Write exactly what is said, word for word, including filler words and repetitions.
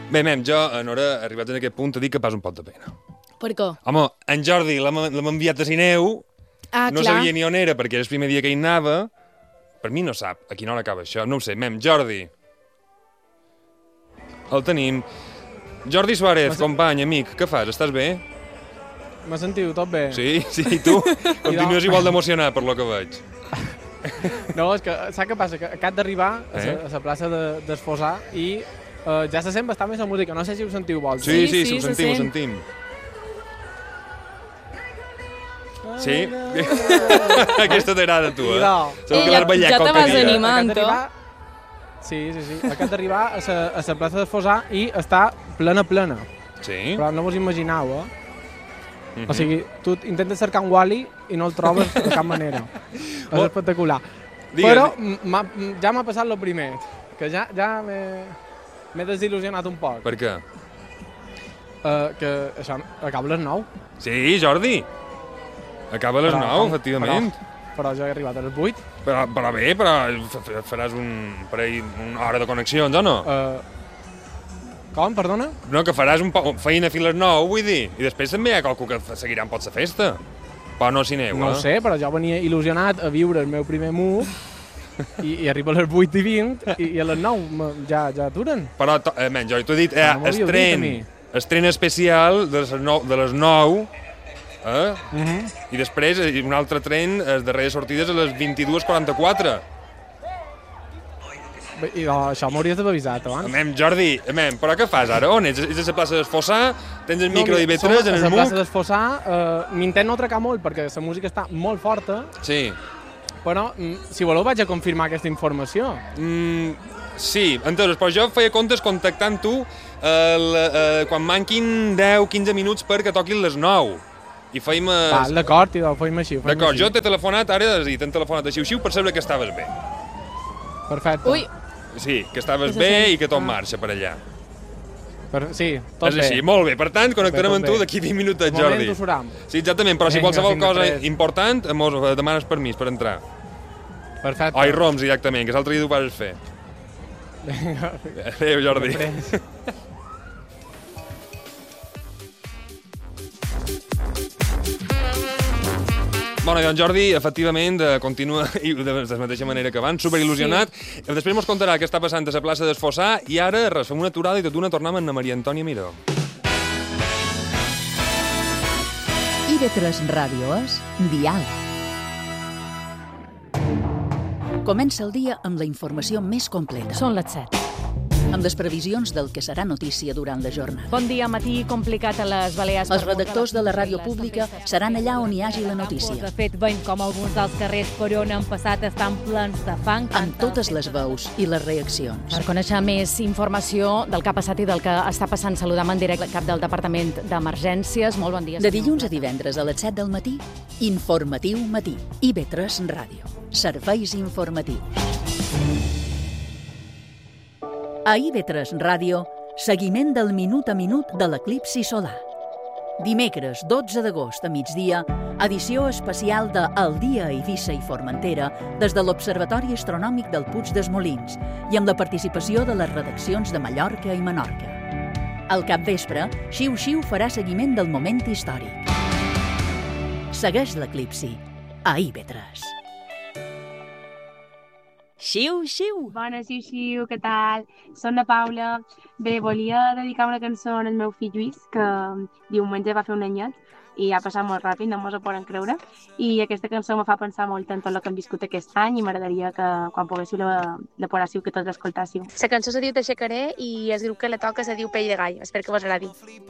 Bé, mem, jo, en hora, arribat en aquest punt, t'he dit que pas un pot de pena. Per què? Home, en Jordi l'hem enviat a Sineu, Ah, no clar. sabia ni on era perquè era el primer dia que hi anava. Per mi no sap a quina hora acaba això, no ho sé. Mem, Jordi. El tenim. Jordi Suárez, Mas... company, amic, què fas? Estàs bé? Me sentiu tot bé? Sí, sí, i tu? Continues igual d'emocionat per lo que veig. No, és que saps què passa? Que acab d'arribar a, Eh? a la plaça de, d'Esfosar i uh, ja se sent bastant més la música. No sé si ho sentiu vols. Sí, sí, sí, sí, ho se sentim, ho sent. sentim. Sí? Aquesta t'agrada a tu, eh? No. Segur que Eh, l'has ja- ballat ja te qualque vas dia. animant. Acab d'arribar- Sí, sí, sí. Acab d'arribar a la, a la plaça d'Esfosar i està plena, plena. Sí? Però no vos imagineu, eh? Mhm. O sigui, tu intentes cercar un Wally i no el trobes de cap manera. És Oh. espectacular. Digues. Però m'ha, ja m'ha passat el primer, que ja, ja m'he, m'he desil·lusionat un poc. Per què? Uh, que això acaba a les nou. Sí, Jordi. Acaba a les Però, nou, com? efectivament. Però, però jo he arribat a les vuit. Però, però bé, però f- f- faràs un parell, una hora de connexions, o no? Uh, com, perdona? No, que faràs un po feina fins a les nou, vull dir. I després també hi ha qualcú que f- seguirà amb pot la festa. Però no s'hi aneu, No eh? ho sé, però jo venia il·lusionat a viure el meu primer move i, i arriba a les vuit i vint i, i a les nou me- ja, ja aturen. Però, to- eh, men, Jordi, t'ho he dit, eh, Ah, no m'ho havíeu dit, a estren, mi. estren especial de les nou, de les nou eh? Uh -huh. I després eh, un altre tren, les darreres sortides a les vint-i-dues quaranta-quatre. I oh, això m'hauries d'haver avisat abans. Mem, Jordi, mem, però què fas ara? On ets? Ets a la plaça d'Esfossar? Tens el micro d'I B tres en a el la plaça MUC? d'Esfossar uh, m'intent no atracar molt perquè la música està molt forta, Sí. però mm, si voleu vaig a confirmar aquesta informació. Mm, sí, entesos, però jo feia comptes contactant tu el, eh, quan manquin deu quinze minuts perquè toquin les nou. I feim... Eh, Va, d'acord, i ho fem així. ho fem D'acord, així. jo t'he telefonat ara i t'he telefonat a xiu-xiu per saber que estaves bé. Perfecte. Ui, Sí, que estaves Que se bé sent. i que tot Ah. marxa per allà. Per, sí, tot És bé. així, molt bé. Per tant, connectarem tot amb tu bé. d'aquí vint minuts, De moment Jordi. t'ho suram. Sí, exactament, però si Vinga, qualsevol fins cosa després. important, mos eh, demanes permís per entrar. Perfecte. Oi, Roms, directament, que l'altre dia t'ho vas fer. Vinga, Adéu, Jordi. després. Bueno, i en Jordi, efectivament, eh, continua i de la mateixa manera que abans, superil·lusionat. Sí. Després mos contarà què està passant a la plaça d'Esfossar i ara, res, fem una aturada i tot d'una tornem amb la Maria Antònia Miró. I V tres Ràdio és Diàleg. Comença el dia amb la informació més completa, Són les set. amb les previsions del que serà notícia durant la jornada. Bon dia, matí complicat a les Balears. Els redactors de la ràdio pública seran allà on hi hagi la notícia, De fet, veiem com alguns dels carrers per on han passat estan plens de fang. amb totes les veus i les reaccions. Per conèixer més informació del que ha passat i del que està passant, saludam en directe el cap del Departament d'Emergències. Molt bon dia. De senyor. dilluns a divendres a les set del matí, Informatiu Matí, I V tres Ràdio, serveis informatius. A I V tres Ràdio, seguiment del minut a minut de l'eclipsi solar. Dimecres dotze d'agost a migdia, edició especial de El dia a Eivissa i Formentera des de l'Observatori Astronòmic del Puig dels Molins i amb la participació de les redaccions de Mallorca i Menorca. Al capvespre, Xiu Xiu farà seguiment del moment històric. Segueix l'eclipsi a I V tres. Xiu, xiu! Bona, xiu, xiu, què tal? Soc la Paula. Bé, volia dedicar una cançó al meu fill Lluís, que diumenge va fer un anyet i ha passat molt ràpid, no mos ho poden creure. I aquesta cançó me fa pensar molt en tot el que hem viscut aquest any i m'agradaria que quan poguéssiu la, la posàssiu, que tots l'escoltàssiu. La cançó se diu T'aixecaré i el grup que la toca se diu Pell de Gall. Espero que vos agradi.